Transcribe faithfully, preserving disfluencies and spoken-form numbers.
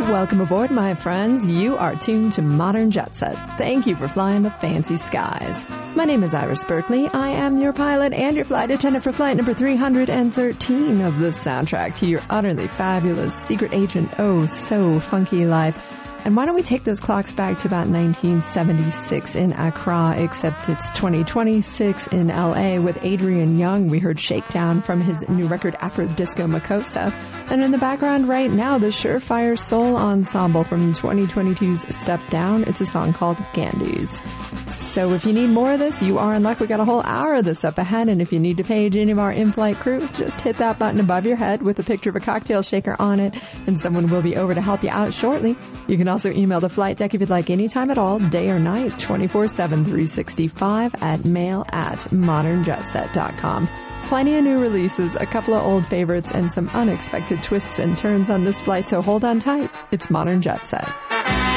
Welcome aboard, my friends. You are tuned to Modern Jet Set. Thank you for flying the fancy skies. My name is Iris Berkeley. I am your pilot and your flight attendant for flight number three hundred thirteen of the soundtrack to your utterly fabulous secret agent, oh so funky life. And why don't we take those clocks back to about nineteen seventy-six in Accra, except it's twenty twenty-six in L A with Adrian Young. We heard Shakedown from his new record Afro Disco Makossa. And in the background right now, the Surefire Soul Ensemble from twenty twenty-two's Step Down. It's a song called Gandy's. So if you need more of this, you are in luck. We got a whole hour of this up ahead. And if you need to page any of our in-flight crew, just hit that button above your head with a picture of a cocktail shaker on it, and someone will be over to help you out shortly. You can also email the flight deck if you'd like, anytime at all, day or night, twenty-four seven, three sixty-five at mail at modern jet set dot com. Plenty of new releases, a couple of old favorites, and some unexpected twists and turns on this flight, so hold on tight. It's Modern Jet Set.